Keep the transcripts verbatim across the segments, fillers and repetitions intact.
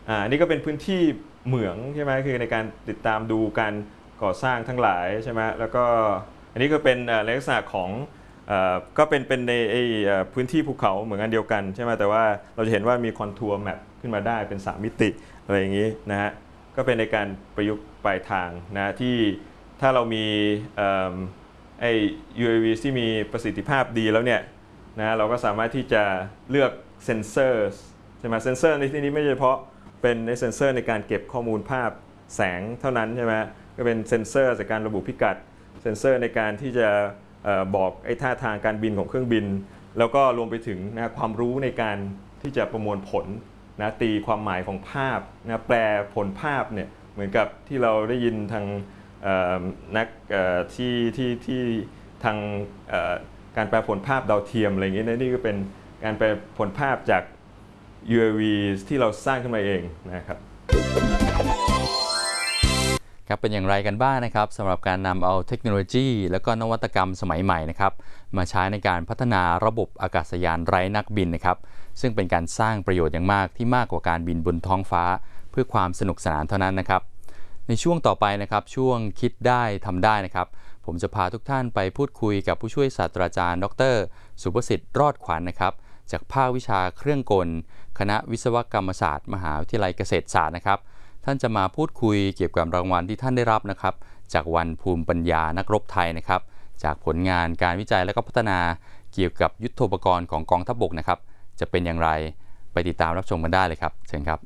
อ่านี่ก็เป็นพื้นที่เหมืองใช่ไหมคือในการติดตามดูการก่อสร้างทั้งหลายใช่ไหมแล้วก็อันนี้ก็เป็นลักษณะของก็เป็นเป็นในพื้นที่ภูเขาเหมือนกันเดียวกันใช่ไหมแต่ว่าเราจะเห็นว่ามีคอนทัวร์แมปขึ้นมาได้เป็นสามมิติอะไรอย่างนี้นะฮะก็เป็นในการประยุกต์ปลายทางนะที่ถ้าเรามีไอ้ ยู เอ วี ที่มีประสิทธิภาพดีแล้วเนี่ยนะเราก็สามารถที่จะเลือกเซนเซอร์ใช่ไหมเซนเซอร์ในที่นี้ไม่เฉพาะเป็นเซนเซอร์ในการเก็บข้อมูลภาพแสงเท่านั้นใช่ไหมก็เป็นเซนเซอร์จากการระบุพิกัดเซนเซอร์ในการที่จะบอกไอ้ท่าทางการบินของเครื่องบินแล้วก็รวมไปถึงนะความรู้ในการที่จะประมวลผลนะตีความหมายของภาพนะแปลผลภาพเนี่ยเหมือนกับที่เราได้ยินทางนักที่ที่ที่ทางการแปลผลภาพดาวเทียมอะไรอย่างเงี้ยนี่ก็เป็นการแปลผลภาพจาก ยู เอ วี ที่เราสร้างขึ้นมาเองนะครับครับเป็นอย่างไรกันบ้างนะครับสำหรับการนำเอาเทคโนโลยีและก็นวัตกรรมสมัยใหม่นะครับมาใช้ในการพัฒนาระบบอากาศยานไร้นักบินนะครับซึ่งเป็นการสร้างประโยชน์อย่างมากที่มากกว่าการบินบนท้องฟ้าเพื่อความสนุกสนานเท่านั้นนะครับในช่วงต่อไปนะครับช่วงคิดได้ทำได้นะครับผมจะพาทุกท่านไปพูดคุยกับผู้ช่วยศาสตราจารย์ดรสุประสิทธิ์รอดขวัญ นะครับจากภาควิชาเครื่องกลคณะวิศวกรรมศาสตร์มหาวิทยาลัยเกษตรศาสตร์นะครับท่านจะมาพูดคุยเกี่ยวกับรางวัลที่ท่านได้รับนะครับจากวันภูมิปัญญานักรบไทยนะครับจากผลงานการวิจัยและก็พัฒนาเกี่ยวกับยุทโธปกรณ์ของกองทัพบกนะครับจะเป็นอย่างไรไปติดตามรับชมกันได้เลยครับเชิญครับ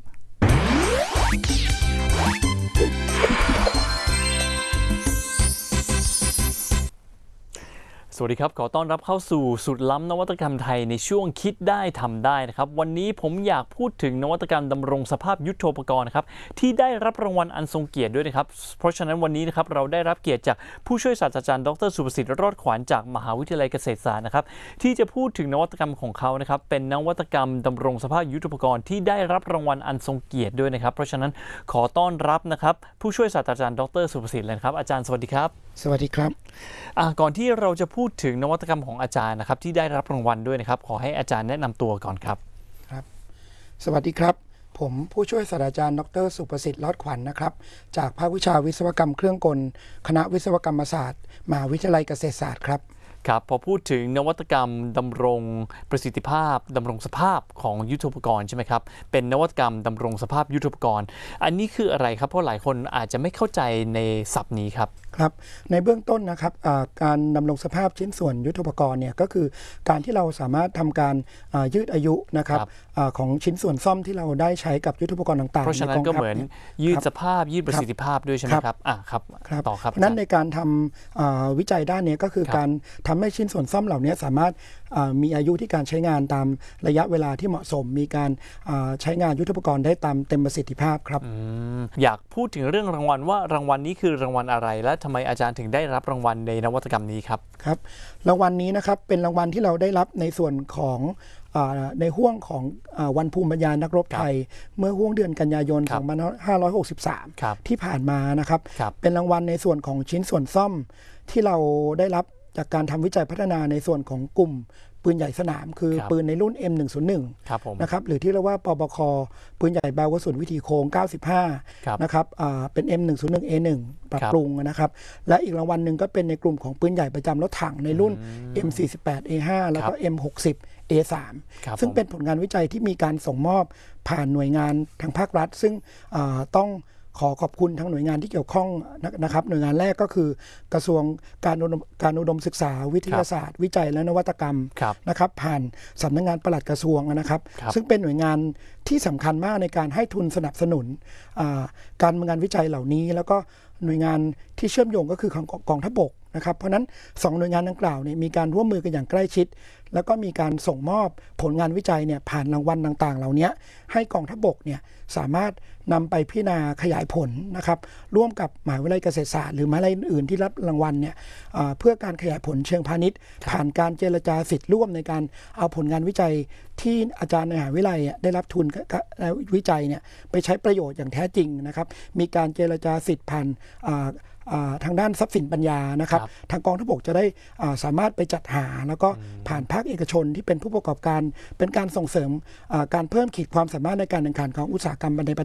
สวัสดีครับขอต้อนรับเข้าสู่สุดล้ำนวัตกรรมไทยในช่วงคิดได้ทำได้นะครับวันนี้ผมอยากพูดถึงนวัตกรรมดำรงสภาพยุทโธปกรณ์นะครับที่ได้รับรางวัลอันทรงเกียรติด้วยนะครับเพราะฉะนั้นวันนี้นะครับเราได้รับเกียรติจากผู้ช่วยศาสตราจารย์ดรสุประสิทธิ์รอดขวัญจากมหาวิทยาลัยเกษตรศาสตร์นะครับที่จะพูดถึงนวัตกรรมของเขานะครับเป็นนวัตกรรมดำรงสภาพยุทโธปกรณ์ที่ได้รับรางวัลอันทรงเกียรติด้วยนะครับเพราะฉะนั้นขอต้อนรับนะครับผู้ช่วยศาสตราจารย์ดรสุประสิทธิ์เลยครับอาจารย์สวัสดีครับสวัสดีครับก่อนที่เราจะพูดถึงนวัตกรรมของอาจารย์นะครับที่ได้รับรางวัลด้วยนะครับขอให้อาจารย์แนะนำตัวก่อนครับครับสวัสดีครับผมผู้ช่วยศาสตราจารย์ดรสุประสิทธิ์รอดขวัญ นะครับจากภาควิชาวิศวกรรมเครื่องกลคณะวิศวกรรมศาสตร์มหาวิทยาลัยเกษตรศาสตร์ครับครับพอพูดถึงนวัตกรรมดำรงประสิทธิภาพดำรงสภาพของยุทโธปกรณ์ใช่ไหมครับเป็นนวัตกรรมดำรงสภาพยุทโธปกรณ์อันนี้คืออะไรครับเพราะหลายคนอาจจะไม่เข้าใจในศัพท์นี้ครับครับในเบื้องต้นนะครับการดำรงสภาพชิ้นส่วนยุทโธปกรณ์เนี่ยก็คือการที่เราสามารถทำการยืดอายุนะครับของชิ้นส่วนซ่อมที่เราได้ใช้กับยุทโธปกรณ์ต่างๆเพราะฉะนั้นก็เหมือนยืดสภาพยืดประสิทธิภาพด้วยใช่ไหมครับอ่ะครับต่อครับนั้นในการทำวิจัยด้านนี้ก็คือการทำให้ชิ้นส่วนซ่อมเหล่านี้สามารถมีอายุที่การใช้งานตามระยะเวลาที่เหมาะสมมีการใช้งานยุทโธปกรณ์ได้ตามเต็มประสิทธิภาพครับอยากพูดถึงเรื่องรางวัลว่ารางวัลนี้คือรางวัลอะไรและทำไมอาจารย์ถึงได้รับรางวัลในนวัตกรรมนี้ครับครับรางวัลนี้นะครับเป็นรางวัลที่เราได้รับในส่วนของในห่วงของวันภูมิปัญญานักรบไทยเมื่อห่วงเดือนกันยายนสองพันห้าร้อยหกสิบสามที่ผ่านมานะครับเป็นรางวัลในส่วนของชิ้นส่วนซ่อมที่เราได้รับจากการทำวิจัยพัฒนาในส่วนของกลุ่มปืนใหญ่สนามคือปืนในรุ่น เอ็ม หนึ่งศูนย์หนึ่ง นะครับหรือที่เรียกว่าปบคปืนใหญ่เบากระสุนวิถีโค้งเก้าสิบห้านะครับเป็น เอ็ม หนึ่งศูนย์หนึ่ง เอ หนึ่ง ปรับปรุงนะครับและอีกรางวัลหนึ่งก็เป็นในกลุ่มของปืนใหญ่ประจำรถถังในรุ่น เอ็ม สี่สิบแปด เอ ห้า แล้วก็ เอ็ม หกสิบ เอ สาม ซึ่งเป็นผลงานวิจัยที่มีการส่งมอบผ่านหน่วยงานทางภาครัฐซึ่งต้องขอขอบคุณทั้งหน่วยงานที่เกี่ยวข้องนะครับหน่วยงานแรกก็คือกระทรวงการการอุดมศึกษาวิทยาศาสตร์วิจัยและนวัตกรรมนะครับผ่านสำนักงานปลัดกระทรวงนะครับซึ่งเป็นหน่วยงานที่สำคัญมากในการให้ทุนสนับสนุนการดำเนินงานวิจัยเหล่านี้แล้วก็หน่วยงานที่เชื่อมโยงก็คือของกองทัพบกนะครับเพราะนั้นสองหน่วยงานดังกล่าวเนี่ยมีการร่วมมือกันอย่างใกล้ชิดแล้วก็มีการส่งมอบผลงานวิจัยเนี่ยผ่านรางวัลต่างๆเหล่านี้ให้กองทัพบกเนี่ยสามารถนำไปพิจารณาขยายผลนะครับร่วมกับมหาวิทยาลัยเกษตรศาสตร์หรือมหาวิทยาลัยอื่นที่รับรางวัลเนี่ยเพื่อการขยายผลเชิงพาณิชย์ผ่านการเจรจาสิทธิ์ร่วมในการเอาผลงานวิจัยที่อาจารย์ในมหาวิทยาลัยได้รับทุนวิจัยเนี่ยไปใช้ประโยชน์อย่างแท้จริงนะครับมีการเจรจาสิทธิ์ผ่านทางด้านทรัพย์สินปัญญานะครับทางกองทัพบกจะได้สามารถไปจัดหาแล้วก็ผ่านภาคเอกชนที่เป็นผู้ประกอบการเป็นการส่งเสริมการเพิ่มขีดความสามารถในการแข่งขันของอุตสาหกรรมในประเทศ